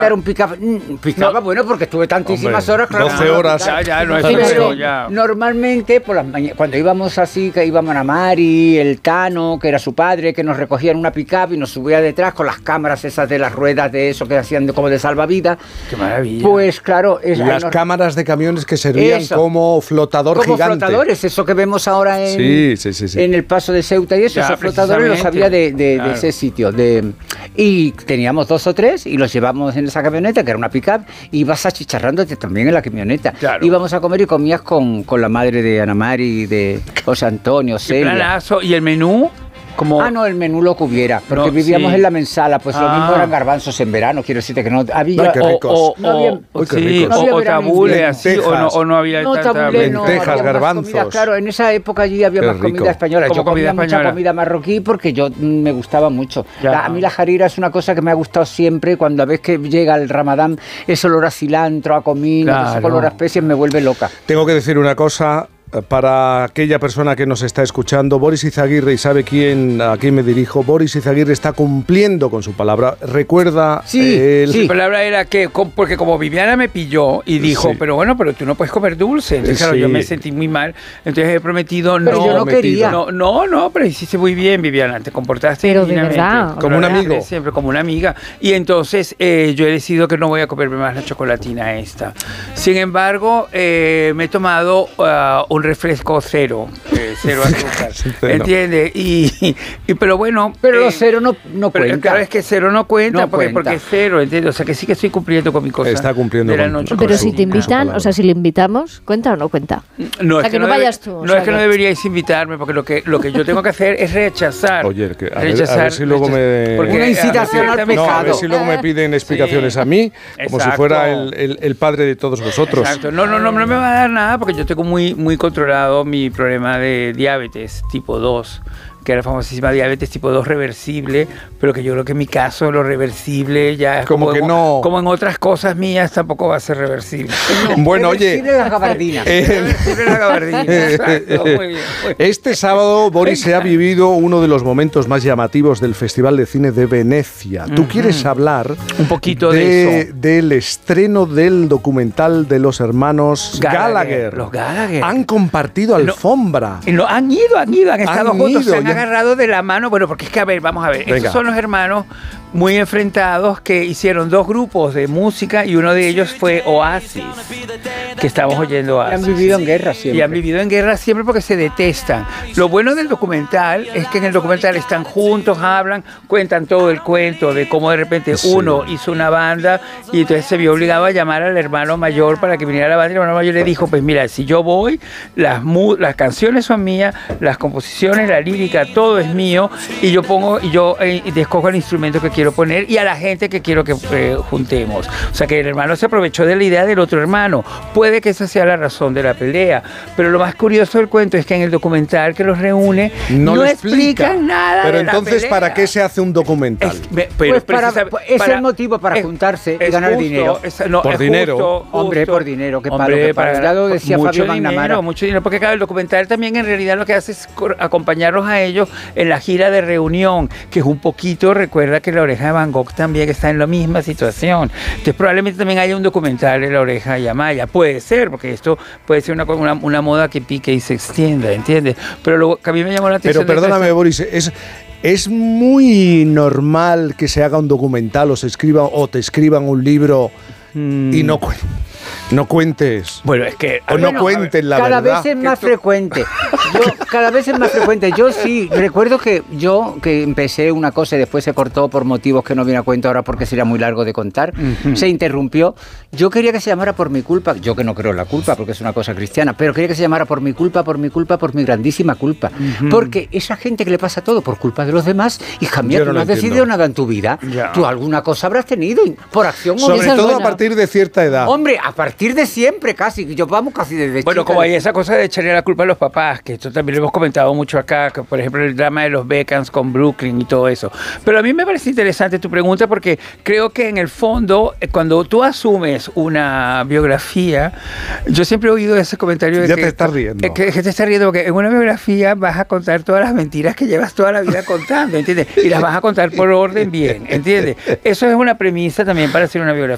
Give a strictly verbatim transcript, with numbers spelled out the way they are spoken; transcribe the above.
Era un pick-up, mm, pick-up, no. Bueno, porque estuve tantísimas Hombre, horas. Claro, doce horas. Ya, ya, no es pero eso, ya. Normalmente, por las mañanas, cuando íbamos así, que íbamos a Mari, el Tano, que era su padre, que nos recogían una pick-up y nos subía detrás con las cámaras esas de las ruedas de eso que hacían de, como de salvavidas. Qué maravilla. Pues claro. Es, las nos... cámaras de camiones que servían eso, como flotador como gigante. Como flotadores, eso que vemos ahora en, sí, sí, sí, sí. en el paso de Ceuta y eso, ya, esos flotadores los había de, de, claro. de ese sitio. De, y teníamos dos o tres y los llevamos en esa camioneta, que era una pick-up, y ibas achicharrándote también en la camioneta. Claro. Íbamos a comer y comías con, con la madre de Ana Mari, de José Antonio, Celia. ¿Y el menú? Como... Ah, no, el menú lo que hubiera, porque no, vivíamos sí. en la Mensala, pues ah. lo mismo eran garbanzos en verano, quiero decirte que no había... Ay, qué ricos. O, o, no había, Uy, qué sí, ricos. o, o tabule así, o no, o no había no, tanta... Tabule, no, lentejas, garbanzos. Comida, claro, en esa época allí había qué más rico. Comida española. Yo comía comida mucha comida marroquí porque yo me gustaba mucho. La, a mí la jarira es una cosa que me ha gustado siempre, cuando a veces que llega el Ramadán, ese olor a cilantro, a comino, claro. ese olor a especies me vuelve loca. Tengo que decir una cosa... Para aquella persona que nos está escuchando, Boris Izaguirre, y sabe quién, a quién me dirijo, Boris Izaguirre está cumpliendo con su palabra. Recuerda... Sí, el... sí. Su palabra era que, porque como Viviana me pilló y dijo, sí. pero bueno, pero tú no puedes comer dulce. Entonces, sí. claro, yo me sentí muy mal. Entonces he prometido pero no... yo no quería. No, no, no, pero hiciste muy bien, Viviana. Te comportaste pero de verdad. Como un amigo. Siempre, como una amiga. Y entonces eh, yo he decidido que no voy a comerme más la chocolatina esta. Sin embargo, eh, me he tomado uh, un refresco cero. Cero, eh, cero azúcar, ¿entiendes? Y, y pero bueno... Pero eh, los cero no, no pero cuenta. Claro, es que cero no cuenta, no porque, cuenta. porque es cero, ¿entiendes? O sea, que sí que estoy cumpliendo con mi cosa. Está cumpliendo de la con, noche. con Pero su, si te invitan, o sea, si le invitamos, ¿cuenta o no cuenta? No, o es sea, que, que no, no vayas debe, tú. No es que no deberíais invitarme, porque lo que, lo que yo tengo que hacer es rechazar. Oye, que a, rechazar, ver, a ver si luego me... Porque una incitación al pecado. No, a ver si luego me piden explicaciones sí. a mí, como Exacto. si fuera el, el, el padre de todos vosotros. Exacto. No, no, no, no me va a dar nada, porque yo tengo muy, muy controlado mi problema de diabetes tipo dos, que era la famosísima diabetes tipo dos reversible, pero que yo creo que en mi caso lo reversible ya es como, como que en, no, como en otras cosas mías tampoco va a ser reversible. No, bueno, reversible oye, la gabardina. Eh, reversible la gabardina. Exacto, muy bien, muy bien. Este sábado, Boris, se ha vivido uno de los momentos más llamativos del Festival de Cine de Venecia. Tú uh-huh. quieres hablar un poquito de, de eso, del estreno del documental de los hermanos Gallagher. Gallagher. Los Gallagher han compartido alfombra. No, no, han ido, han ido, han estado han juntos, ido, se han ya. agarrado de la mano. Bueno, porque es que a ver, vamos a ver, Venga. estos son los hermanos muy enfrentados que hicieron dos grupos de música y uno de ellos fue Oasis, que estamos oyendo Oasis. Y han vivido en guerra siempre. Y han vivido en guerra siempre porque se detestan. Lo bueno del documental es que en el documental están juntos, hablan, cuentan todo el cuento de cómo de repente sí. uno hizo una banda y entonces se vio obligado a llamar al hermano mayor para que viniera a la banda y el hermano mayor le dijo, pues mira, si yo voy, las, mu las canciones son mías, las composiciones, la lírica, todo es mío y yo pongo y yo eh, escojo el instrumento que quiero poner y a la gente que quiero que eh, juntemos. O sea que el hermano se aprovechó de la idea del otro hermano. Puede que esa sea la razón de la pelea, pero lo más curioso del cuento es que en el documental que los reúne no, no explica. explican nada. Pero de entonces, la ¿para qué se hace un documental? Es, me, pero pues para, es para, el motivo para es, juntarse y es ganar justo, dinero. Es, no, por es dinero. Justo, justo. Hombre, por dinero, que Hombre, para, para, ya lo decía mucho Fabio dinero, Magnamara. Mucho dinero, porque claro, el documental también en realidad lo que hace es acompañarlos a ellos en la gira de reunión, que es un poquito, recuerda que La Oreja de Van Gogh también está en la misma situación. Entonces probablemente también haya un documental de La Oreja de Amaya. Puede ser, porque esto puede ser una, una, una moda que pique y se extienda, ¿entiendes? Pero lo que a mí me llamó la atención... Pero perdóname, de Boris, es... ¿Es muy normal que se haga un documental o se escriba o te escriban un libro mm. y no, cu no cuentes? Bueno, es que... O bueno, no cuenten la cada verdad. Vez es más frecuente. Yo, cada vez es más frecuente. Yo sí, recuerdo que yo que empecé una cosa y después se cortó por motivos que no viene a cuento ahora porque sería muy largo de contar. Uh-huh. Se interrumpió. Yo quería que se llamara Por mi culpa. Yo que no creo en la culpa porque es una cosa cristiana, pero quería que se llamara Por mi culpa, por mi culpa, por mi grandísima culpa. Uh-huh. Porque esa gente que le pasa todo por culpa de los demás, hija mía, yo tú no, no has decidido nada en tu vida. Ya. Tú alguna cosa habrás tenido por acción o sobre todo buena. A partir de cierta edad. Hombre, a partir de siempre casi. Yo vamos casi desde Bueno, chica. como hay esa cosa de echarle la culpa a los papás, que esto también lo hemos comentado mucho acá, que por ejemplo el drama de los Beckhams con Brooklyn y todo eso. Pero a mí me parece interesante tu pregunta porque creo que en el fondo, cuando tú asumes una biografía, yo siempre he oído ese comentario de ya que... te estás riendo. Que, que te estás riendo porque en una biografía vas a contar todas las mentiras que llevas toda la vida contando, ¿entiendes? Y las vas a contar por orden bien, ¿entiendes? Eso es una premisa también para hacer una biografía.